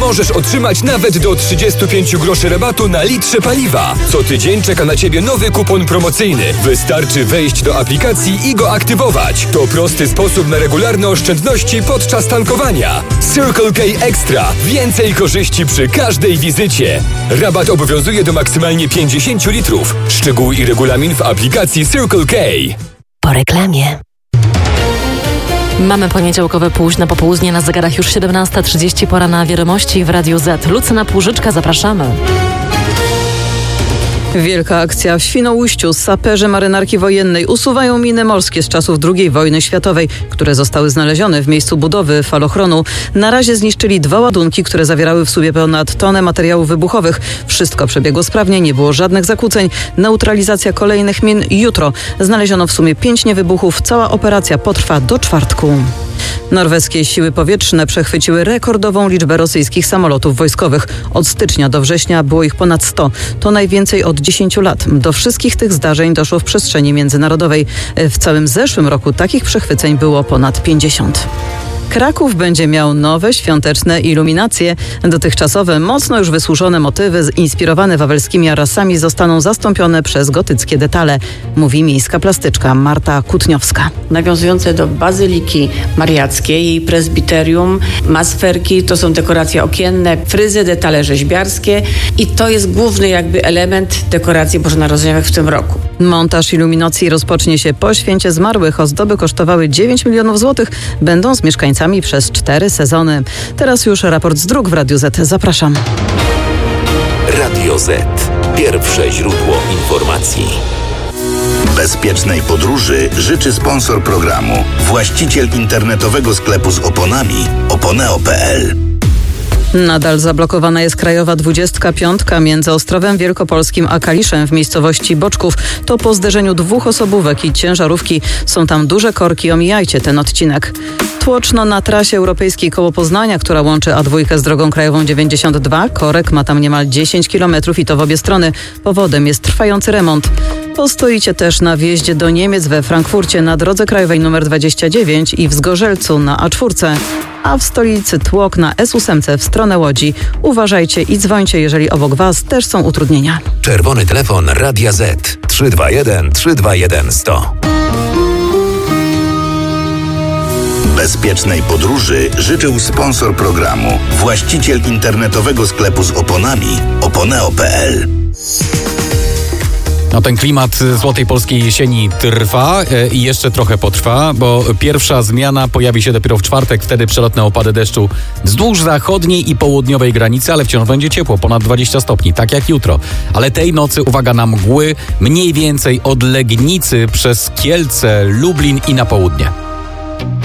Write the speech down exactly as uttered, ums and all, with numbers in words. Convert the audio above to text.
możesz otrzymać nawet do trzydzieści pięć groszy rabatu na litrze paliwa. Co tydzień czeka na Ciebie nowy kupon promocyjny. Wystarczy wejść do aplikacji i go aktywować. To prosty sposób na regularne oszczędności podczas tankowania. Circle K Extra. Więcej korzyści przy każdej wizycie. Rabat obowiązuje do maksymalnie pięćdziesiąt litrów. Szczegóły i regulamin w aplikacji Circle K. Po reklamie. Mamy poniedziałkowe późne popołudnie, na zegarach już siedemnasta trzydzieści, pora na wiadomości w Radiu Z. Lucyna Płużyczka, zapraszamy. Wielka akcja w Świnoujściu. Saperzy marynarki wojennej usuwają miny morskie z czasów drugiej wojny światowej, które zostały znalezione w miejscu budowy falochronu. Na razie zniszczyli dwa ładunki, które zawierały w sobie ponad tonę materiałów wybuchowych. Wszystko przebiegło sprawnie, nie było żadnych zakłóceń. Neutralizacja kolejnych min jutro. Znaleziono w sumie pięć niewybuchów. Cała operacja potrwa do czwartku. Norweskie siły powietrzne przechwyciły rekordową liczbę rosyjskich samolotów wojskowych. Od stycznia do września było ich ponad sto. To najwięcej od dziesięciu lat. Do wszystkich tych zdarzeń doszło w przestrzeni międzynarodowej. W całym zeszłym roku takich przechwyceń było ponad pięćdziesiąt. Kraków będzie miał nowe świąteczne iluminacje. Dotychczasowe, mocno już wysłużone motywy inspirowane wawelskimi arasami zostaną zastąpione przez gotyckie detale, mówi miejska plastyczka Marta Kutniowska. Nawiązujące do Bazyliki Mariackiej, jej prezbiterium, masferki, to są dekoracje okienne, fryzy, detale rzeźbiarskie i to jest główny jakby element dekoracji bożonarodzeniowych w tym roku. Montaż iluminacji rozpocznie się po święcie zmarłych. Ozdoby kosztowały dziewięć milionów złotych. Będą z mieszkańcami przez cztery sezony. Teraz już raport z dróg w Radiu Z. Zapraszam. Radio Z. Pierwsze źródło informacji. Bezpiecznej podróży życzy sponsor programu, właściciel internetowego sklepu z oponami oponeo kropka pe el. Nadal zablokowana jest krajowa dwudziestka piątka między Ostrowem Wielkopolskim a Kaliszem w miejscowości Boczków. To po zderzeniu dwóch osobówek i ciężarówki. Są tam duże korki, omijajcie ten odcinek. Tłoczno na trasie europejskiej koło Poznania, która łączy A dwa z drogą krajową dziewięćdziesiąt dwa. Korek ma tam niemal dziesięć kilometrów i to w obie strony. Powodem jest trwający remont. Postoicie też na wjeździe do Niemiec we Frankfurcie na drodze krajowej nr dwadzieścia dziewięć i w Zgorzelcu na A cztery. A w stolicy tłok na S osiem w stronę Łodzi. Uważajcie i dzwońcie, jeżeli obok Was też są utrudnienia. Czerwony telefon Radia Z trzy dwa jeden trzy dwa jeden sto. Bezpiecznej podróży życzył sponsor programu, właściciel internetowego sklepu z oponami oponeo kropka pe el. No, ten klimat złotej polskiej jesieni trwa i jeszcze trochę potrwa, bo pierwsza zmiana pojawi się dopiero w czwartek. Wtedy przelotne opady deszczu wzdłuż zachodniej i południowej granicy, ale wciąż będzie ciepło, ponad dwadzieścia stopni, tak jak jutro. Ale tej nocy, uwaga, na mgły, mniej więcej od Legnicy przez Kielce, Lublin i na południe.